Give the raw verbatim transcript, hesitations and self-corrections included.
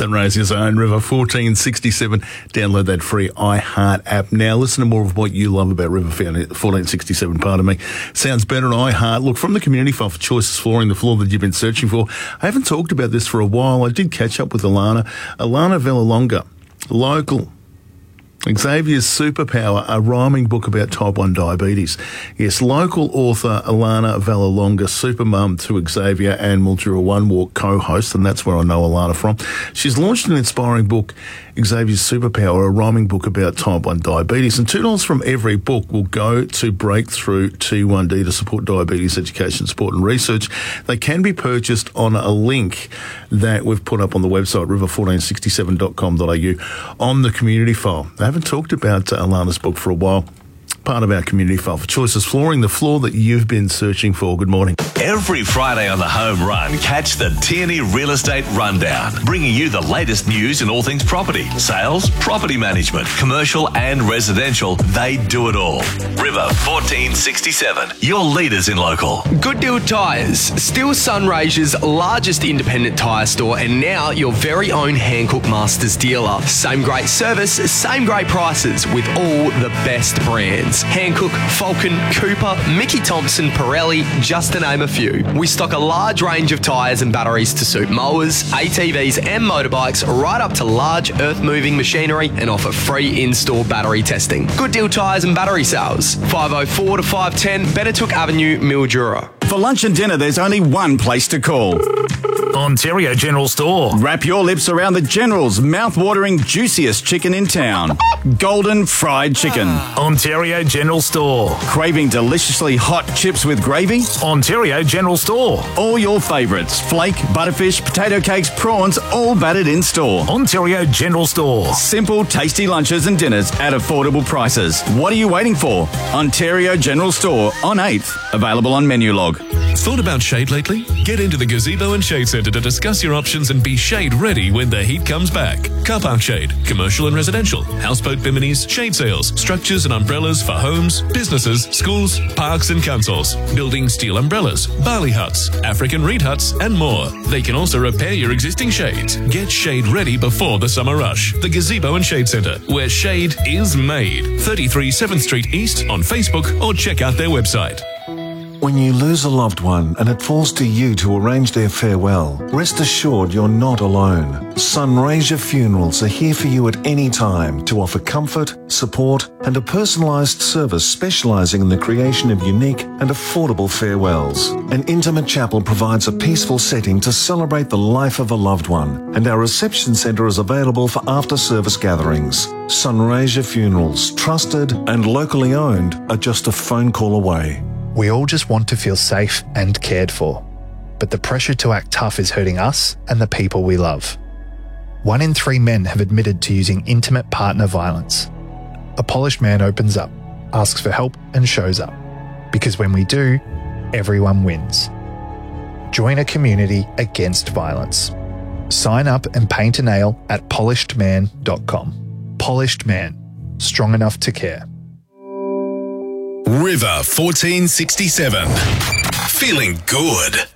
Sunraysia's own River fourteen sixty-seven. Download that free iHeart app now. Listen to more of what you love about River fourteen sixty-seven, pardon me. Sounds better on iHeart. Look, from the community file for Choices Flooring, the floor that you've been searching for. I haven't talked about this for a while. I did catch up with Alana. Alana Villalonga, local. Xavier's Superpower, a rhyming book about type one diabetes. Yes, local author Alana Villalonga, super mum to Xavier and Mildura One Walk co-host, and that's where I know Alana from. She's launched an inspiring book, Xavier's Superpower, a rhyming book about type one diabetes, and two dollars from every book will go to Breakthrough T one D to support diabetes education, support and research. They can be purchased on a link that we've put up on the website, river fourteen sixty-seven dot com dot a u, on the community file. I haven't talked about uh, Alana's book for a while. Part of our community file for Choices Flooring, the floor that you've been searching for. Good morning. Every Friday on the Home Run, catch the Tierney Real Estate Rundown, bringing you the latest news in all things property, sales, property management, commercial and residential. They do it all. River fourteen sixty-seven, your leaders in local. Good Deal Tyres, still Sunraysia's largest independent tyre store and now your very own Hancock Masters dealer. Same great service, same great prices with all the best brands. Hancock, Falcon, Cooper, Mickey Thompson, Pirelli, just to name a few. We stock a large range of tyres and batteries to suit mowers, A T Vs and motorbikes, right up to large earth-moving machinery, and offer free in-store battery testing. Good Deal Tyres and Battery Sales, five oh four to five ten Bettertook Avenue, Mildura. For lunch and dinner, there's only one place to call. Ontario General Store. Wrap your lips around the General's mouth-watering, juiciest chicken in town. Golden Fried Chicken. Ontario General Store. Craving deliciously hot chips with gravy? Ontario General Store. All your favourites, flake, butterfish, potato cakes, prawns, all battered in store. Ontario General Store. Simple, tasty lunches and dinners at affordable prices. What are you waiting for? Ontario General Store on eighth. Available on Menulog. Thought about shade lately? Get into the Gazebo and Shade Centre to discuss your options and be shade ready when the heat comes back. Car park shade, commercial and residential, houseboat biminis, shade sails, structures and umbrellas for homes, businesses, schools, parks and councils, building steel umbrellas, barley huts, African reed huts and more. They can also repair your existing shades. Get shade ready before the summer rush. The Gazebo and Shade Centre, where shade is made. thirty-three seventh Street East on Facebook or check out their website. When you lose a loved one and it falls to you to arrange their farewell, rest assured you're not alone. Sunraysia Funerals are here for you at any time to offer comfort, support and a personalised service specialising in the creation of unique and affordable farewells. An intimate chapel provides a peaceful setting to celebrate the life of a loved one, and our reception centre is available for after-service gatherings. Sunraysia Funerals, trusted and locally owned, are just a phone call away. We all just want to feel safe and cared for, but the pressure to act tough is hurting us and the people we love. One in three men have admitted to using intimate partner violence. A polished man opens up, asks for help and shows up. Because when we do, everyone wins. Join a community against violence. Sign up and paint a nail at polished man dot com. Polished Man, strong enough to care. River fourteen sixty-seven. Feeling good.